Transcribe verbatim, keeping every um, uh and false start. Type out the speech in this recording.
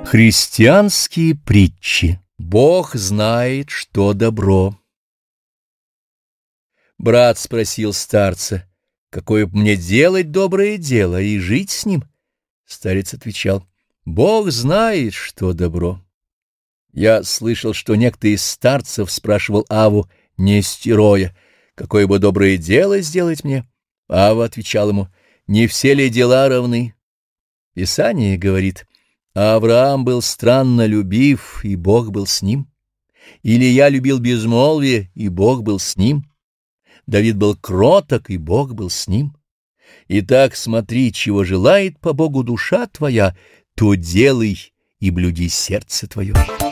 Христианские притчи. Бог знает, что добро. Брат спросил старца, какое б мне делать доброе дело и жить с ним? Старец отвечал: Бог знает, что добро. Я слышал, что некто из старцев спрашивал Аву Нестероя, какое бы доброе дело сделать мне. Ава отвечал ему: не все ли дела равны? Писание говорит: Авраам был странно любив, и Бог был с ним. Илья любил безмолвие, и Бог был с ним. Давид был кроток, и Бог был с ним. Итак, смотри, чего желает по Богу душа твоя, то делай и блюди сердце твое.